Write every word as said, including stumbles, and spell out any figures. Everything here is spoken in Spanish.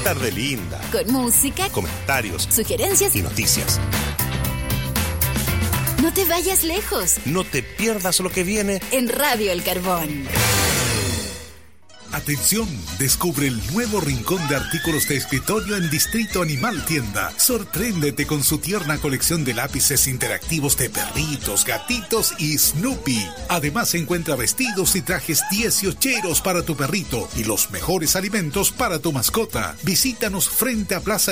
tarde linda. Con música, comentarios, sugerencias y noticias. No te vayas lejos. No te pierdas lo que viene en Radio El Carbón. Atención, descubre el nuevo rincón de artículos de escritorio en Distrito Animal Tienda. Sorpréndete con su tierna colección de lápices interactivos de perritos, gatitos y Snoopy. Además encuentra vestidos y trajes dieciocheros para tu perrito y los mejores alimentos para tu mascota. Visítanos frente a Plaza